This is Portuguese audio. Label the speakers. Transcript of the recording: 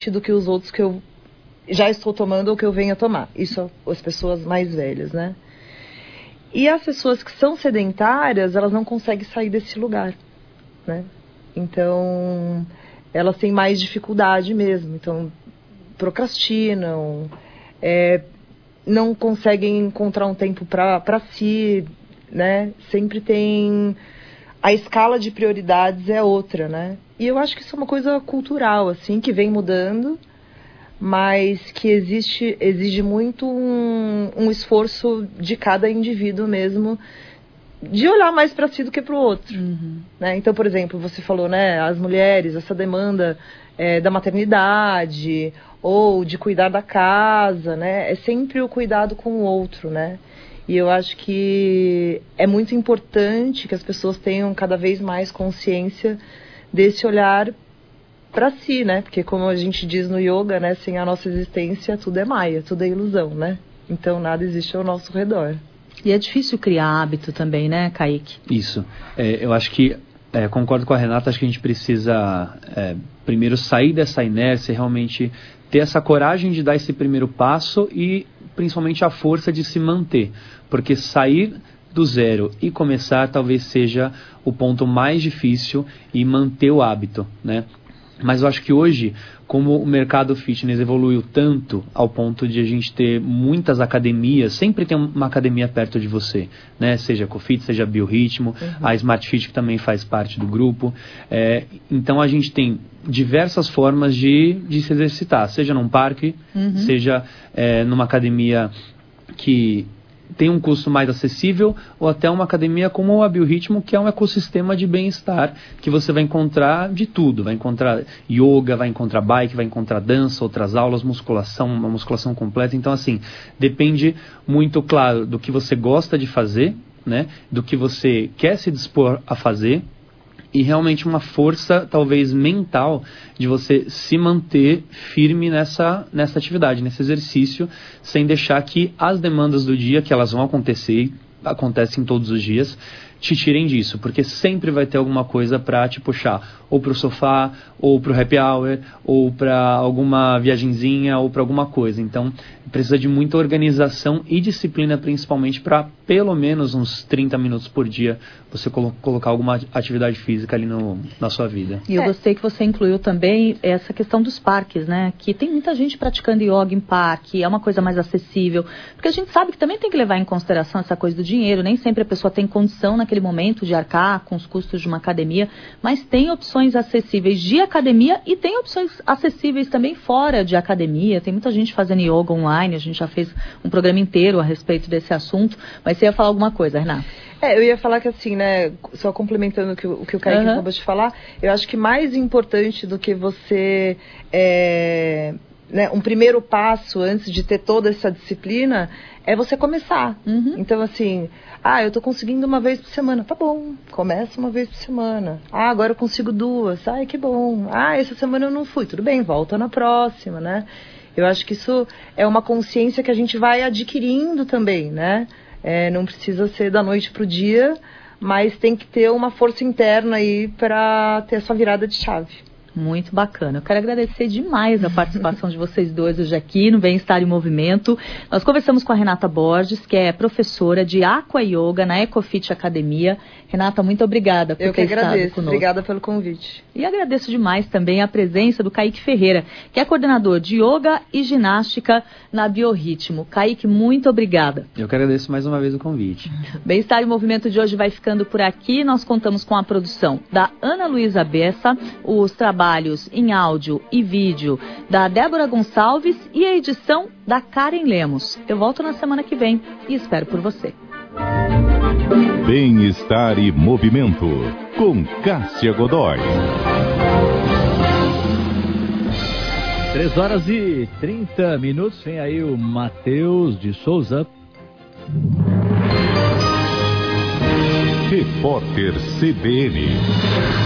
Speaker 1: do que os outros que eu já estou tomando ou que eu venho a tomar. Isso as pessoas mais velhas, né? E as pessoas que são sedentárias, elas não conseguem sair desse lugar, né? Então, elas têm mais dificuldade mesmo. Então, procrastinam, não conseguem encontrar um tempo para si, né? Sempre tem... A escala de prioridades é outra, né? E eu acho que isso é uma coisa cultural, assim, que vem mudando, mas que exige muito um esforço de cada indivíduo mesmo, de olhar mais para si do que para o outro. Né? Então, por exemplo, você falou, né, as mulheres, essa demanda da maternidade, ou de cuidar da casa, né? É sempre o cuidado com o outro, né? E eu acho que é muito importante que as pessoas tenham cada vez mais consciência desse olhar para si, né? Porque como a gente diz no yoga, né? Sem a nossa existência, tudo é maia, tudo é ilusão, né? Então nada existe ao nosso redor.
Speaker 2: E é difícil criar hábito também, né, Kaique?
Speaker 3: Isso. Eu acho que, concordo com a Renata, acho que a gente precisa primeiro sair dessa inércia e realmente ter essa coragem de dar esse primeiro passo e principalmente a força de se manter. Porque sair do zero e começar talvez seja o ponto mais difícil e manter o hábito, né? Mas eu acho que hoje, como o mercado fitness evoluiu tanto ao ponto de a gente ter muitas academias, sempre tem uma academia perto de você, né? Seja a Cofit, seja a Biorritmo, a Smart Fit que também faz parte do grupo. Então a gente tem diversas formas de se exercitar, seja num parque, seja numa academia que tem um custo mais acessível, ou até uma academia como a Biorritmo, que é um ecossistema de bem-estar, que você vai encontrar de tudo, vai encontrar yoga, vai encontrar bike, vai encontrar dança, outras aulas, musculação, uma musculação completa. Então, assim, depende muito, claro, do que você gosta de fazer, né, do que você quer se dispor a fazer, e realmente uma força, talvez, mental, de você se manter firme nessa atividade, nesse exercício, sem deixar que as demandas do dia, que elas vão acontecer, acontecem todos os dias, te tirem disso, porque sempre vai ter alguma coisa para te puxar, ou para o sofá, ou para o happy hour, ou para alguma viagenzinha, ou para alguma coisa. Então, precisa de muita organização e disciplina, principalmente, para pelo menos uns 30 minutos por dia você colocar alguma atividade física ali na sua vida.
Speaker 2: E eu gostei que você incluiu também essa questão dos parques, né? Que tem muita gente praticando yoga em parque, é uma coisa mais acessível, porque a gente sabe que também tem que levar em consideração essa coisa do dinheiro, nem sempre a pessoa tem condição naquele momento de arcar com os custos de uma academia, mas tem opções acessíveis de academia e tem opções acessíveis também fora de academia. Tem muita gente fazendo yoga online, a gente já fez um programa inteiro a respeito desse assunto, mas você ia falar alguma coisa, Renata?
Speaker 1: Eu ia falar que assim, né, só complementando o que o Kaique acabou de falar, eu acho que mais importante do que você, né, um primeiro passo antes de ter toda essa disciplina, é você começar. Então, assim, eu tô conseguindo uma vez por semana, tá bom, começa uma vez por semana. Agora eu consigo 2, que bom. Essa semana eu não fui, tudo bem, volta na próxima, né? Eu acho que isso é uma consciência que a gente vai adquirindo também, né? Não precisa ser da noite pro dia, mas tem que ter uma força interna aí para ter essa virada de chave.
Speaker 2: Muito bacana. Eu quero agradecer demais a participação de vocês dois hoje aqui no Bem-Estar em Movimento. Nós conversamos com a Renata Borges, que é professora de Aqua Yoga na Ecofit Academia. Renata, muito obrigada por ter estado conosco.
Speaker 1: Obrigada pelo convite.
Speaker 2: E agradeço demais também a presença do Kaique Ferreira, que é coordenador de Yoga e Ginástica na Biorritmo. Kaique, muito obrigada.
Speaker 3: Eu que agradeço mais uma vez o convite.
Speaker 2: Bem-Estar em Movimento de hoje vai ficando por aqui. Nós contamos com a produção da Ana Luísa Bessa, os trabalhos em áudio e vídeo da Débora Gonçalves e a edição da Karen Lemos. Eu volto na semana que vem e espero por você.
Speaker 4: Bem-Estar e Movimento, com Cássia Godoy.
Speaker 5: 3h30. Vem aí o Matheus de Souza.
Speaker 4: Repórter CBN.